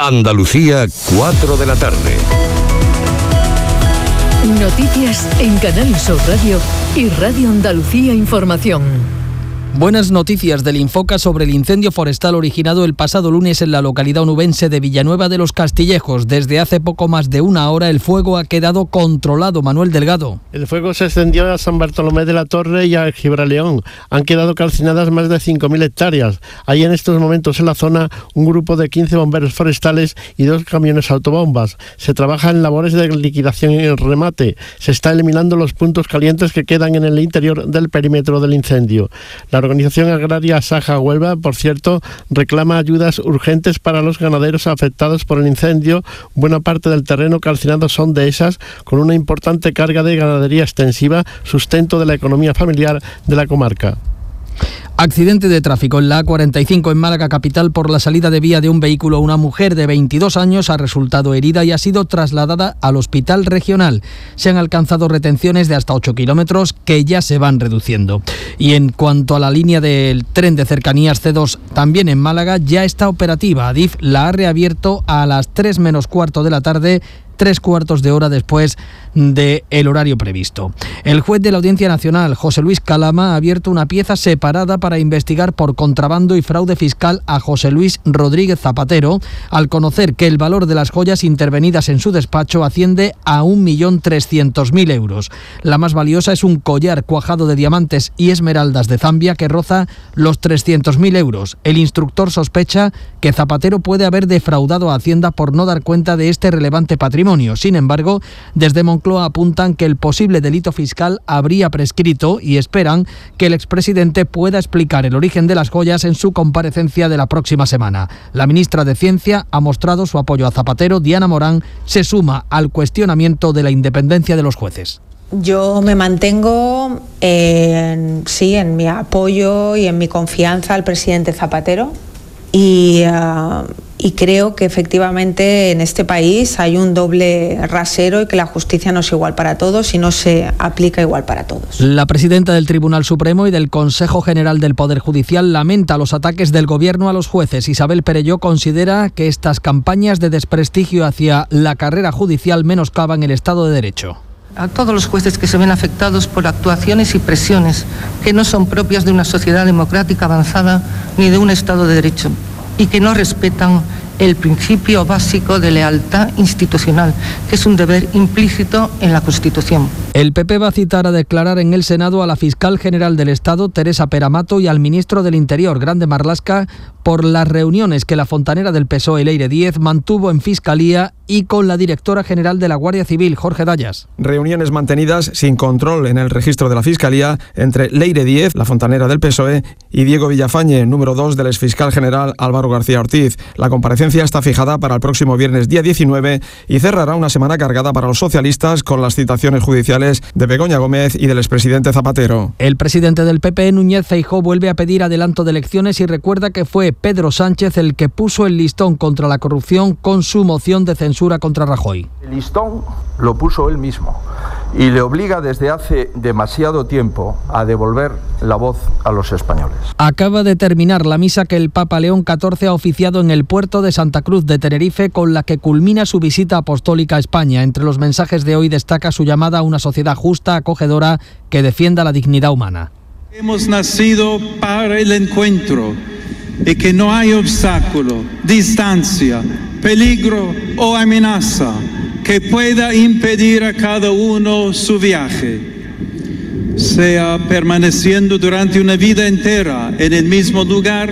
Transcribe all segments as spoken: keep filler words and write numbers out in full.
Andalucía, cuatro de la tarde. Noticias en Canal Sur Radio y Radio Andalucía Información. Buenas noticias del Infoca sobre el incendio forestal originado el pasado lunes en la localidad onubense de Villanueva de los Castillejos. Desde hace poco más de una hora el fuego ha quedado controlado. Manuel Delgado. El fuego se extendió a San Bartolomé de la Torre y a Gibraleón. Han quedado calcinadas más de cinco mil hectáreas. Hay en estos momentos en la zona un grupo de quince bomberos forestales y dos camiones autobombas. Se trabaja en labores de liquidación y el remate. Se está eliminando los puntos calientes que quedan en el interior del perímetro del incendio. La La organización agraria Saja Huelva, por cierto, reclama ayudas urgentes para los ganaderos afectados por el incendio. Buena parte del terreno calcinado son dehesas, con una importante carga de ganadería extensiva, sustento de la economía familiar de la comarca. Accidente de tráfico en la A cuarenta y cinco en Málaga capital por la salida de vía de un vehículo. Una mujer de veintidós años ha resultado herida y ha sido trasladada al hospital regional. Se han alcanzado retenciones de hasta ocho kilómetros que ya se van reduciendo. Y en cuanto a la línea del tren de cercanías C dos, también en Málaga ya está operativa. Adif la ha reabierto a las tres menos cuarto de la tarde, tres cuartos de hora después del horario previsto. El juez de la Audiencia Nacional, José Luis Calama, ha abierto una pieza separada para investigar por contrabando y fraude fiscal a José Luis Rodríguez Zapatero, al conocer que el valor de las joyas intervenidas en su despacho asciende a un millón trescientos mil euros. La más valiosa es un collar cuajado de diamantes y esmeraldas de Zambia que roza los trescientos mil euros. El instructor sospecha que Zapatero puede haber defraudado a Hacienda por no dar cuenta de este relevante patrimonio. Sin embargo, desde Moncloa apuntan que el posible delito fiscal habría prescrito y esperan que el expresidente pueda explicar el origen de las joyas en su comparecencia de la próxima semana. La ministra de Ciencia ha mostrado su apoyo a Zapatero. Diana Morán se suma al cuestionamiento de la independencia de los jueces. Yo me mantengo en, sí, en mi apoyo y en mi confianza al presidente Zapatero. Y, uh, y creo que efectivamente en este país hay un doble rasero y que la justicia no es igual para todos y no se aplica igual para todos. La presidenta del Tribunal Supremo y del Consejo General del Poder Judicial lamenta los ataques del Gobierno a los jueces. Isabel Perelló considera que estas campañas de desprestigio hacia la carrera judicial menoscaban el Estado de Derecho. A todos los jueces que se ven afectados por actuaciones y presiones que no son propias de una sociedad democrática avanzada ni de un Estado de Derecho y que no respetan el principio básico de lealtad institucional, que es un deber implícito en la Constitución. El P P va a citar a declarar en el Senado a la fiscal general del Estado, Teresa Peramato, y al ministro del Interior, Grande Marlaska, por las reuniones que la fontanera del P S O E, Leire Díez, mantuvo en Fiscalía y con la directora general de la Guardia Civil, Jorge Dayas. Reuniones mantenidas sin control en el registro de la Fiscalía entre Leire Díez, la fontanera del P S O E, y Diego Villafañe, número dos del exfiscal general Álvaro García Ortiz. La comparecencia está fijada para el próximo viernes día diecinueve y cerrará una semana cargada para los socialistas con las citaciones judiciales de Begoña Gómez y del expresidente Zapatero. El presidente del P P, Núñez Feijóo, vuelve a pedir adelanto de elecciones y recuerda que fue Pedro Sánchez el que puso el listón contra la corrupción con su moción de censura contra Rajoy. El listón lo puso él mismo y le obliga desde hace demasiado tiempo a devolver la voz a los españoles. Acaba de terminar la misa que el Papa León catorce ha oficiado en el puerto de Santa Cruz de Tenerife, con la que culmina su visita apostólica a España. Entre los mensajes de hoy destaca su llamada a una sociedad justa, acogedora, que defienda la dignidad humana. Hemos nacido para el encuentro y que no hay obstáculo, distancia, peligro o amenaza que pueda impedir a cada uno su viaje, sea permaneciendo durante una vida entera en el mismo lugar,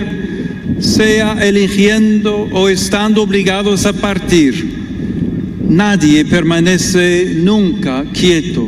sea eligiendo o estando obligados a partir. Nadie permanece nunca quieto.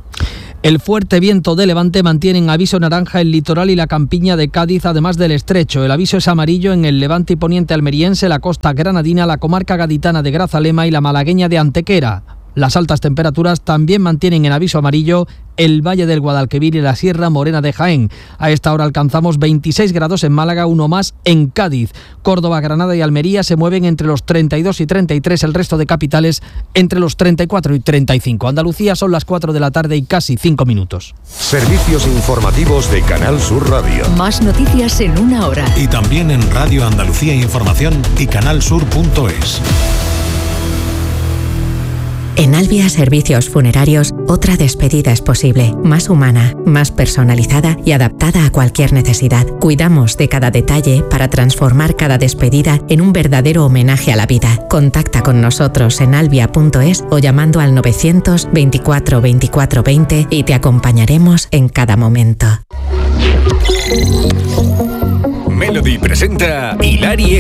El fuerte viento de levante mantiene en aviso naranja el litoral y la campiña de Cádiz, además del estrecho. El aviso es amarillo en el levante y poniente almeriense, la costa granadina, la comarca gaditana de Grazalema y la malagueña de Antequera. Las altas temperaturas también mantienen en aviso amarillo el Valle del Guadalquivir y la Sierra Morena de Jaén. A esta hora alcanzamos veintiséis grados en Málaga, uno más en Cádiz. Córdoba, Granada y Almería se mueven entre los treinta y dos y treinta y tres, el resto de capitales entre los treinta y cuatro y treinta y cinco. Andalucía son las cuatro de la tarde y casi cinco minutos. Servicios informativos de Canal Sur Radio. Más noticias en una hora. Y también en Radio Andalucía Información y canalsur punto es. En Albia Servicios Funerarios, otra despedida es posible, más humana, más personalizada y adaptada a cualquier necesidad. Cuidamos de cada detalle para transformar cada despedida en un verdadero homenaje a la vida. Contacta con nosotros en albia punto es o llamando al novecientos veinticuatro veinticuatro veinte y te acompañaremos en cada momento. Melody presenta Hilarie.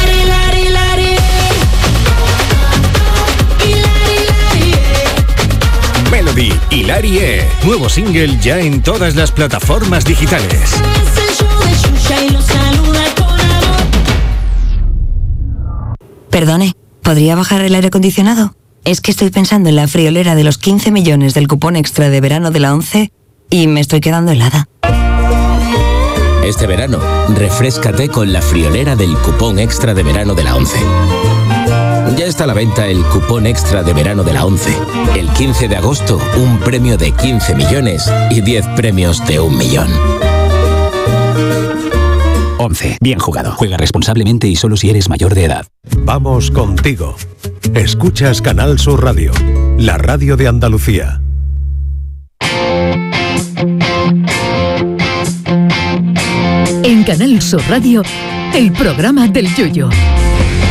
Melody Hilarie, nuevo single ya en todas las plataformas digitales. Perdone, ¿podría bajar el aire acondicionado? Es que estoy pensando en la friolera de los quince millones del cupón extra de verano de la ONCE y me estoy quedando helada. Este verano, refréscate con la friolera del cupón extra de verano de la ONCE. Ya está a la venta el cupón extra de verano de la ONCE. El quince de agosto, un premio de quince millones y diez premios de un millón. ONCE. Bien jugado. Juega responsablemente y solo si eres mayor de edad. Vamos contigo. Escuchas Canal Sur Radio, la radio de Andalucía. En Canal Sur Radio, el programa del Yoyo.